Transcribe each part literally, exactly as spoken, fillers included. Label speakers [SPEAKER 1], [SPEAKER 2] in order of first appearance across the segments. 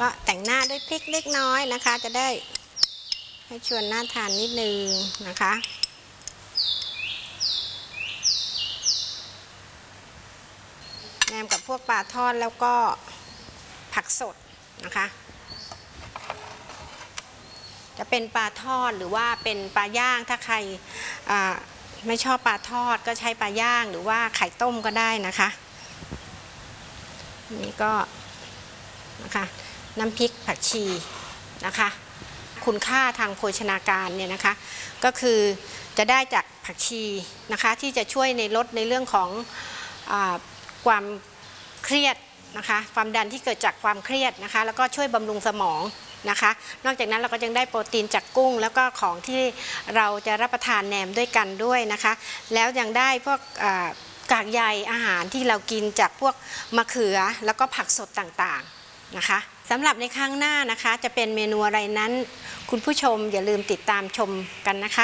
[SPEAKER 1] ก็แต่งหน้าด้วยพริกเล็กน้อยนะคะจะได้ให้ชวนน่าทานนิดนึงนะคะแนมกับพวกปลาทอดแล้วก็ผักสดนะคะจะเป็นปลาทอดหรือว่าเป็นปลาย่างถ้าใครไม่ชอบปลาทอดก็ใช้ปลาย่างหรือว่าไข่ต้มก็ได้นะคะนี่ก็นะคะน้ำพริกผักชีนะคะคุณค่าทางโภชนาการเนี่ยนะคะก็คือจะได้จากผักชีนะคะที่จะช่วยในลดในเรื่องของอ่าความเครียดนะคะความดันที่เกิดจากความเครียดนะคะแล้วก็ช่วยบำรุงสมองนะคะนอกจากนั้นเราก็ยังได้โปรตีนจากกุ้งแล้วก็ของที่เราจะรับประทานแหนมด้วยกันด้วยนะคะแล้วยังได้พวกกากใยอาหารที่เรากินจากพวกมะเขือแล้วก็ผักสดต่างๆนะคะสำหรับในครั้งหน้านะคะจะเป็นเมนูอะไรนั้นคุณผู้ชมอย่าลืมติดตามชมกันนะคะ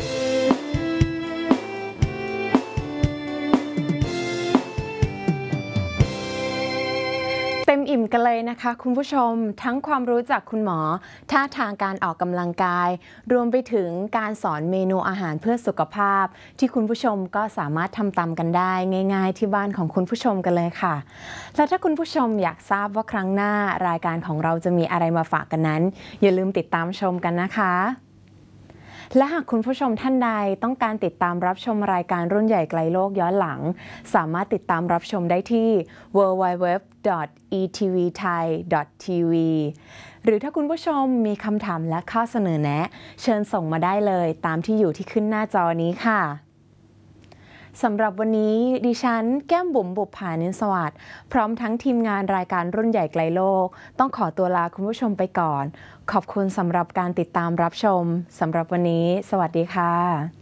[SPEAKER 2] เต็มอิ่มกันเลยนะคะคุณผู้ชมทั้งความรู้จากคุณหมอท่าทางการออกกำลังกายรวมไปถึงการสอนเมนูอาหารเพื่อสุขภาพที่คุณผู้ชมก็สามารถทำตามกันได้ง่ายๆที่บ้านของคุณผู้ชมกันเลยค่ะและถ้าคุณผู้ชมอยากทราบว่าครั้งหน้ารายการของเราจะมีอะไรมาฝากกันนั้นอย่าลืมติดตามชมกันนะคะและหากคุณผู้ชมท่านใดต้องการติดตามรับชมรายการรุ่นใหญ่ไกลโลกย้อนหลังสามารถติดตามรับชมได้ที่ ดับเบิลยู ดับเบิลยู ดับเบิลยู ดอท อี ที วี ไทย ดอท ที วี หรือถ้าคุณผู้ชมมีคำถามและข้อเสนอแนะเชิญส่งมาได้เลยตามที่อยู่ที่ขึ้นหน้าจอนี้ค่ะสำหรับวันนี้ดิฉันแก้มบุ๋มบุปผานินสวัสดิ์พร้อมทั้งทีมงานรายการรุ่นใหญ่ไกลโลกต้องขอตัวลาคุณผู้ชมไปก่อนขอบคุณสำหรับการติดตามรับชมสำหรับวันนี้สวัสดีค่ะ